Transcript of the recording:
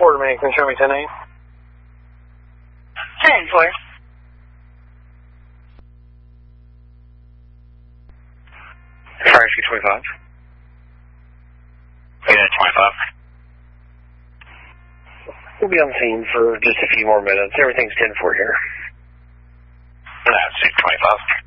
10-4 to me. Can you show me 10-8? 10-4. Fire SQ 25. Yeah, 25. We'll be on the scene for just a few more minutes. Everything's 10-4 here. That's 25.